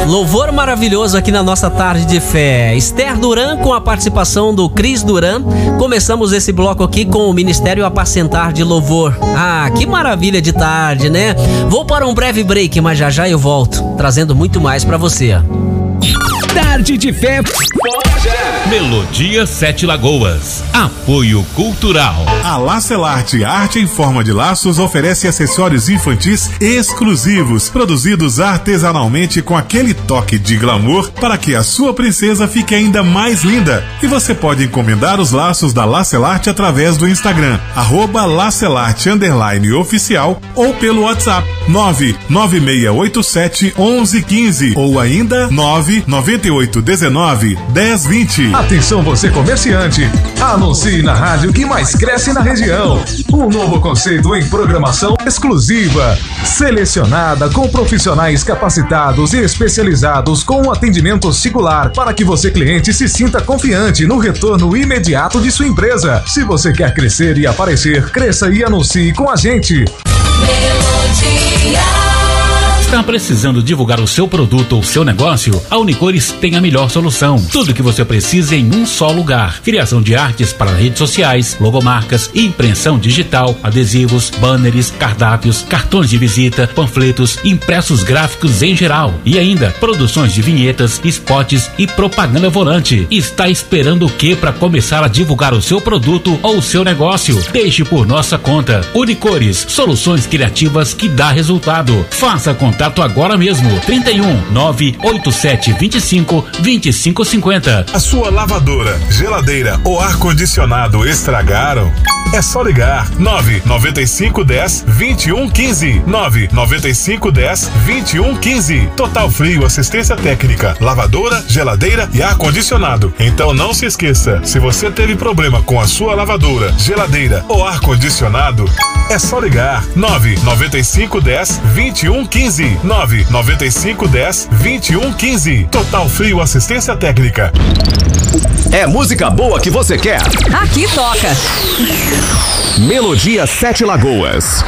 Louvor maravilhoso aqui na nossa tarde de fé. Esther Duran com a participação do Cris Duran. Começamos esse bloco aqui com o Ministério Apacentar de Louvor. Ah, que maravilha de tarde, né? Vou para um breve break, mas já eu volto, trazendo muito mais pra você. Tarde de fé. Melodia Sete Lagoas. Apoio Cultural. A Lacelarte Arte em Forma de Laços oferece acessórios infantis exclusivos, produzidos artesanalmente com aquele toque de glamour para que a sua princesa fique ainda mais linda. E você pode encomendar os laços da Lacelarte através do Instagram, @Lacelarte_oficial ou pelo WhatsApp 996871115 ou ainda 998191020. Atenção você comerciante, anuncie na rádio que mais cresce na região. Um novo conceito em programação exclusiva, selecionada com profissionais capacitados e especializados com um atendimento singular para que você cliente se sinta confiante no retorno imediato de sua empresa. Se você quer crescer e aparecer, cresça e anuncie com a gente. Está precisando divulgar o seu produto ou seu negócio? A Unicores tem a melhor solução. Tudo que você precisa em um só lugar. Criação de artes para redes sociais, logomarcas, impressão digital, adesivos, banners, cardápios, cartões de visita, panfletos, impressos gráficos em geral. E ainda, produções de vinhetas, spots e propaganda volante. Está esperando o que para começar a divulgar o seu produto ou o seu negócio? Deixe por nossa conta. Unicores, soluções criativas que dá resultado. Faça contato agora mesmo. 31 987 25 2550. A sua lavadora, geladeira ou ar-condicionado estragaram? É só ligar 99510-2115. 99510-2115. Total Frio Assistência Técnica, lavadora, geladeira e ar-condicionado. Então não se esqueça, se você teve problema com a sua lavadora, geladeira ou ar-condicionado, é só ligar 99510-2115. 99510-2115. Total Frio Assistência Técnica. É música boa que você quer? Aqui toca Melodia Sete Lagoas.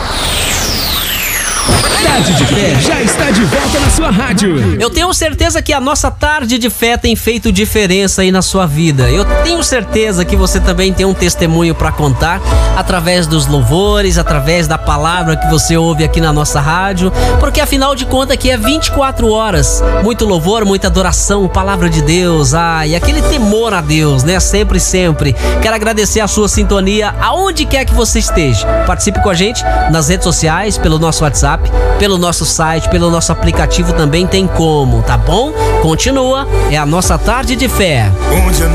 Tarde de Fé já está de volta na sua rádio. Eu tenho certeza que a nossa tarde de fé tem feito diferença aí na sua vida. Eu tenho certeza que você também tem um testemunho para contar através dos louvores, através da palavra que você ouve aqui na nossa rádio, porque afinal de contas aqui é 24 horas, muito louvor, muita adoração, palavra de Deus, e aquele temor a Deus, né? Sempre. Quero agradecer a sua sintonia aonde quer que você esteja. Participe com a gente nas redes sociais, pelo nosso WhatsApp, pelo nosso site, pelo nosso aplicativo também tem como, tá bom? Continua, é a nossa tarde de fé.